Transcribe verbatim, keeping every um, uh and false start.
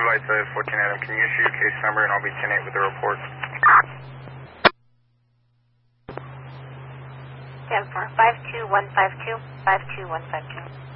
Lights uh, fourteen Adam, can you issue your case number and I'll be ten eight with the report? ten four, five two one five two, five two one five two.